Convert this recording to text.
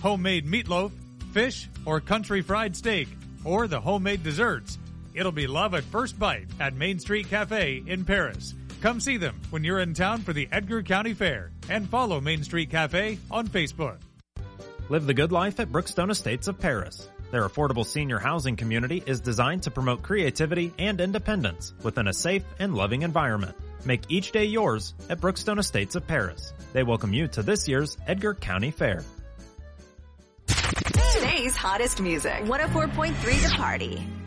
homemade meatloaf, fish, or country fried steak, or the homemade desserts. It'll be love at first bite at Main Street Cafe in Paris. Come see them when you're in town for the Edgar County Fair, and follow Main Street Cafe on Facebook. Live the good life at Brookstone Estates of Paris. Their affordable senior housing community is designed to promote creativity and independence within a safe and loving environment. Make each day yours at Brookstone Estates of Paris. They welcome you to this year's Edgar County Fair. Today's hottest music. 104.3 The Party.